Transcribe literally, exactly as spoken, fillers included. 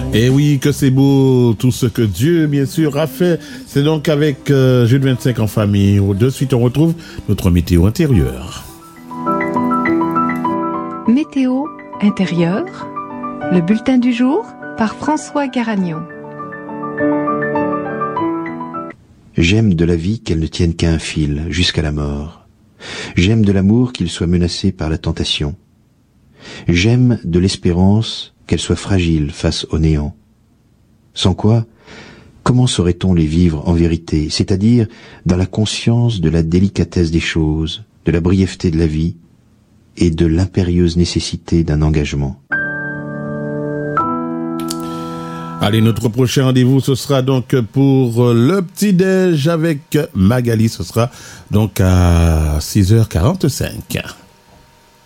Et oui, que c'est beau, tout ce que Dieu, bien sûr, a fait. C'est donc avec euh, Jules vingt-cinq en famille. De suite, on retrouve notre météo intérieure. Météo intérieure, le bulletin du jour par François Garagnon. J'aime de la vie qu'elle ne tienne qu'à un fil, jusqu'à la mort. J'aime de l'amour qu'il soit menacé par la tentation. J'aime de l'espérance qu'elle soit fragile face au néant. Sans quoi, comment saurait-on les vivre en vérité, c'est-à-dire dans la conscience de la délicatesse des choses, de la brièveté de la vie et de l'impérieuse nécessité d'un engagement. Allez, notre prochain rendez-vous, ce sera donc pour le petit-déj avec Magali. Ce sera donc à six heures quarante-cinq.